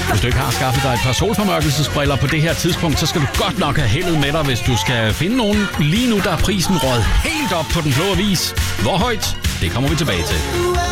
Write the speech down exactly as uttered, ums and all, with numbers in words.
Hvis du ikke har skaffet dig et par solformørkelsesbriller på det her tidspunkt, så skal du godt nok have heldet med dig, hvis du skal finde nogen. Lige nu der er prisen røget helt op på den blå avis. Hvor højt? Det kommer vi tilbage til.